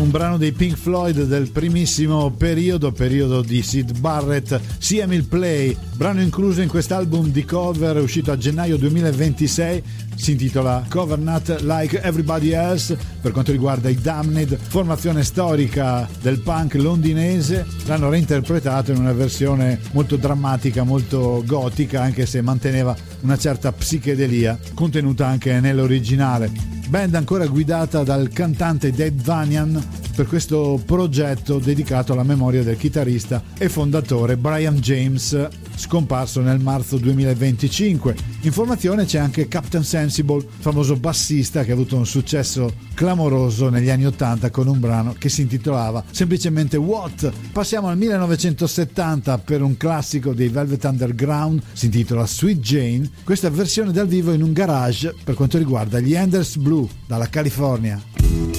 un brano dei Pink Floyd del primissimo periodo di Syd Barrett, See Emil Play, brano incluso in quest'album di cover uscito a gennaio 2026, si intitola Cover Not Like Everybody Else. Per quanto riguarda i Damned, formazione storica del punk londinese, l'hanno reinterpretato in una versione molto drammatica, molto gotica, anche se manteneva una certa psichedelia contenuta anche nell'originale. Band ancora guidata dal cantante Dave Vanian per questo progetto dedicato alla memoria del chitarrista e fondatore Brian James, scomparso nel marzo 2025. In formazione c'è anche Captain Sensible, famoso bassista che ha avuto un successo clamoroso negli anni 80 con un brano che si intitolava semplicemente What. Passiamo al 1970 per un classico dei Velvet Underground, si intitola Sweet Jane, questa versione dal vivo in un garage per quanto riguarda gli Enders Blue dalla California.